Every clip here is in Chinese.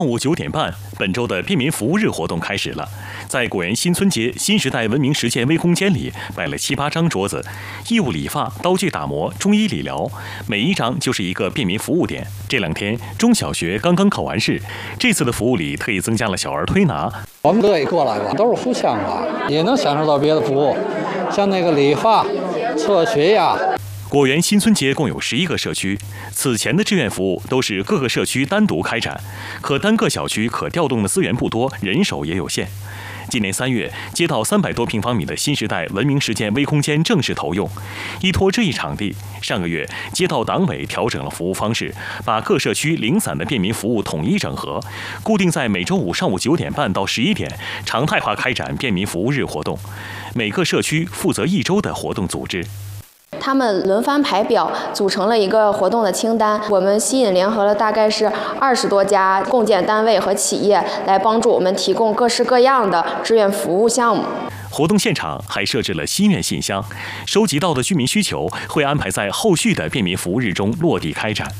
上午9点半，本周的便民服务日活动开始了。在果园新村街新时代文明实践微空间里，摆了7、8张桌子，义务理发、刀具打磨、中医理疗，每一张就是一个便民服务点。这2天，中小学刚刚考完试，这次的服务里特意增加了小儿推拿。 我们乐意过来吧，都是互相吧，也能享受到别的服务，像那个理发、测血压。 果园新村街共有11个社区，此前的志愿服务都是各个社区单独开展，可单个小区可调动的资源不多，人手也有限。今年3月，街道300多平方米的新时代文明实践微空间正式投用。依托这一场地，上个月街道党委调整了服务方式，把各社区零散的便民服务统一整合，固定在每周5上午9点半到11点，常态化开展便民服务日活动。每个社区负责1周的活动组织。 他们轮番排表，组成了一个活动的清单。我们吸引联合了大概是20多家共建单位和企业，来帮助我们提供各式各样的志愿服务项目。 活动现场还设置了心愿信箱，收集到的居民需求会安排在后续的便民服务日中落地开展。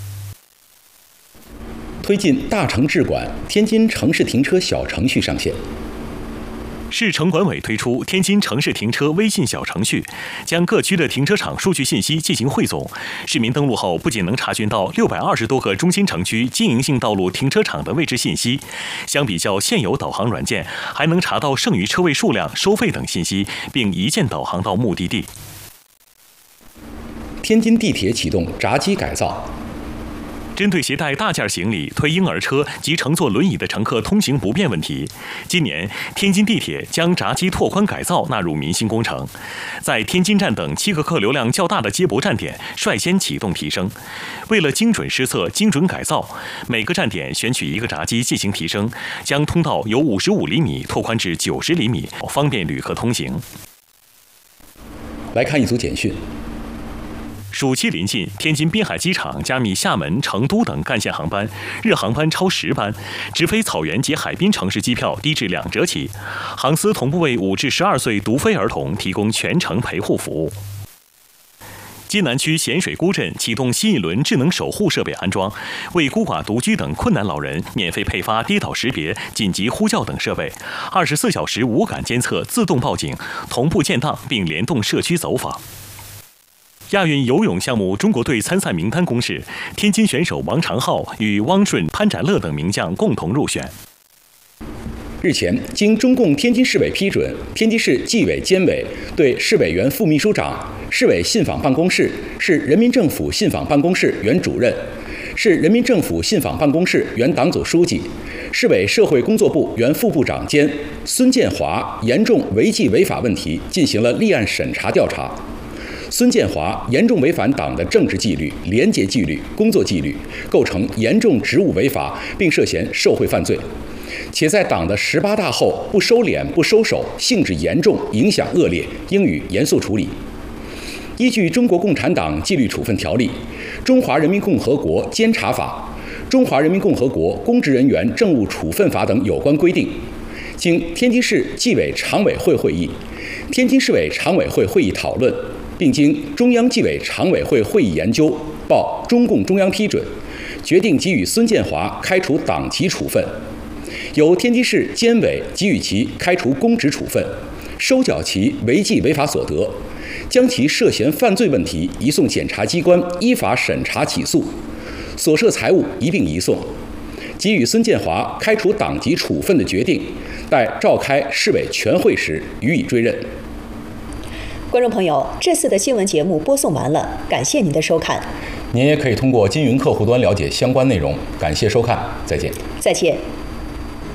推进大城智管天津城市停车小程序上线。 市城管委推出天津城市停车微信小程序，将各区的停车场数据信息进行汇总。市民登录后，不仅能查询到620多个中心城区经营性道路停车场的位置信息，相比较现有导航软件，还能查到剩余车位数量、收费等信息，并一键导航到目的地。 天津地铁启动闸机改造。 针对携带大件行李、推婴儿车及乘坐轮椅的乘客通行不便问题，今年天津地铁将闸机拓宽改造纳入民心工程，在天津站等7个客流量较大的接驳站点率先启动提升。为了精准施测、精准改造，每个站点选取1个闸机进行提升，将通道由55厘米拓宽至90厘米，方便旅客通行。 来看一组简讯。 暑期临近，天津滨海机场加密厦门、成都等干线航班，日航班超10班，直飞草原及海滨城市机票低至2折起。航司同步为5至12岁独飞儿童提供全程陪护服务。津南区咸水沽镇启动新一轮智能守护设备安装，为孤寡独居等困难老人免费配发跌倒识别、紧急呼叫等设备，24小时无感监测、自动报警，同步建档并联动社区走访。亚运游泳项目中国队参赛名单公示，天津选手王长浩与汪顺、潘展乐等名将共同入选。 日前，经中共天津市委批准，天津市纪委监委对市委原副秘书长、市委信访办公室、市人民政府信访办公室原主任、市人民政府信访办公室原党组书记、市委社会工作部原副部长兼孙建华严重违纪违法问题进行了立案审查调查。孙建华严重违反党的政治纪律、廉洁纪律、工作纪律，构成严重职务违法，并涉嫌受贿犯罪，且在党的18大后不收敛、不收手，性质严重、影响恶劣，应予严肃处理。依据《中国共产党纪律处分条例》、《中华人民共和国监察法》、《中华人民共和国公职人员政务处分法》等有关规定，经天津市纪委常委会会议、天津市委常委会会议讨论，并经中央纪委常委会会议研究，报中共中央批准，决定给予孙建华开除党籍处分，由天津市监委给予其开除公职处分，收缴其违纪违法所得，将其涉嫌犯罪问题移送检察机关依法审查起诉，所涉财物一并移送。给予孙建华开除党籍处分的决定，待召开市委全会时予以追认。 观众朋友，这次的新闻节目播送完了，感谢您的收看。 您也可以通过金云客户端了解相关内容。感谢收看，再见。 再见。